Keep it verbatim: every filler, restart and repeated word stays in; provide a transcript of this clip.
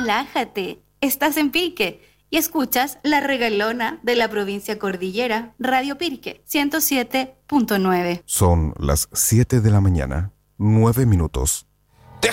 Relájate, estás en Pirque y escuchas La Regalona de la provincia Cordillera, Radio Pirque, ciento siete punto nueve. Son las siete de la mañana, nueve minutos.